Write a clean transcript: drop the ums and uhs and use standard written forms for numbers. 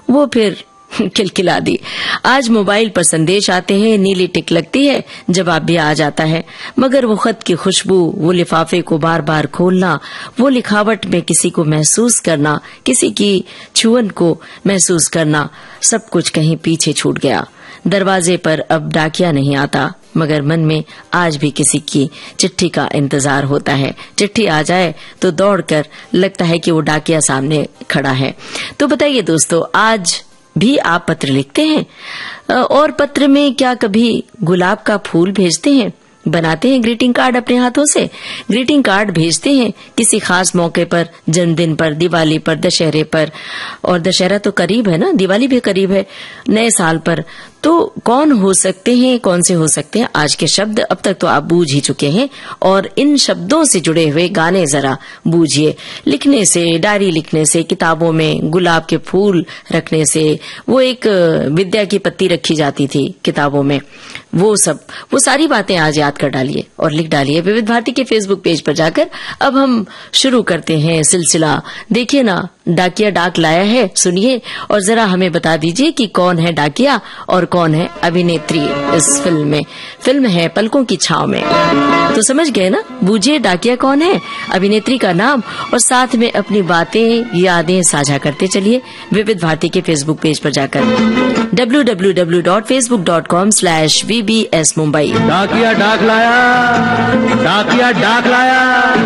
वो फिर खिलखिला दी। आज मोबाइल पर संदेश आते हैं, नीली टिक लगती है, जवाब भी आ जाता है, मगर वो खत की खुशबू, वो लिफाफे को बार बार खोलना, वो लिखावट में किसी को महसूस करना, किसी की छुअन को महसूस करना, सब कुछ कहीं पीछे छूट गया। दरवाजे पर अब डाकिया नहीं आता, मगर मन में आज भी किसी की चिट्ठी का इंतजार होता है। चिट्ठी आ जाए तो दौड़कर लगता है कि वो डाकिया सामने खड़ा है। तो बताइए दोस्तों, आज भी आप पत्र लिखते हैं? और पत्र में क्या कभी गुलाब का फूल भेजते हैं? बनाते हैं ग्रीटिंग कार्ड अपने हाथों से? ग्रीटिंग कार्ड भेजते हैं किसी खास मौके पर, जन्मदिन पर, दिवाली पर, दशहरे पर, और दशहरा तो करीब है ना, दिवाली भी करीब है, नए साल पर। तो कौन हो सकते हैं, कौन से हो सकते हैं आज के शब्द? अब तक तो आप बूझ ही चुके हैं, और इन शब्दों से जुड़े हुए गाने जरा बूझिए। लिखने से, डायरी लिखने से, किताबों में गुलाब के फूल रखने से, वो एक विद्या की पत्ती रखी जाती थी किताबों में, वो सारी बातें आज याद कर डालिए और लिख डालिए विविध भारती के फेसबुक पेज पर जाकर। अब हम शुरू करते हैं सिलसिला। देखिए ना, डाकिया डाक लाया है, सुनिए और जरा हमें बता दीजिए कि कौन है डाकिया और कौन है अभिनेत्री इस फिल्म में। फिल्म है पलकों की छांव में, तो समझ गए ना? बूझिए डाकिया कौन है, अभिनेत्री का नाम, और साथ में अपनी बातें, यादें साझा करते चलिए विविध भारती के फेसबुक पेज पर जाकर www.facebook.com/VBS Mumbai। डाकिया डाक लाया, डाकिया डाक लाया।